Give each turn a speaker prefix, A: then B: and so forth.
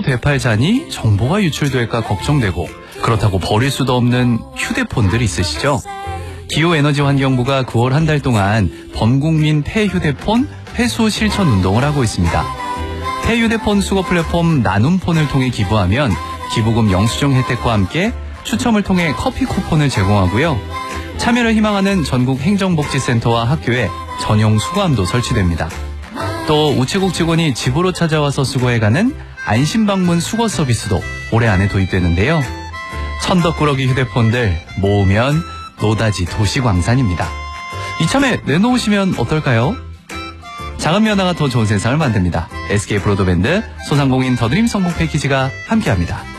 A: 되팔자니 정보가 유출될까 걱정되고 그렇다고 버릴 수도 없는 휴대폰들 있으시죠? 기후에너지환경부가 9월 한 달 동안 범국민 폐휴대폰 회수 실천 운동을 하고 있습니다. 폐휴대폰 수거 플랫폼 나눔폰을 통해 기부하면 기부금 영수증 혜택과 함께 추첨을 통해 커피 쿠폰을 제공하고요. 참여를 희망하는 전국 행정복지센터와 학교에 전용 수거함도 설치됩니다. 또 우체국 직원이 집으로 찾아와서 수거해가는 안심방문 수거 서비스도 올해 안에 도입되는데요. 천덕꾸러기 휴대폰들 모으면 노다지 도시광산입니다. 이참에 내놓으시면 어떨까요? 작은 변화가 더 좋은 세상을 만듭니다. SK 브로드밴드, 소상공인 더드림 성공 패키지가 함께합니다.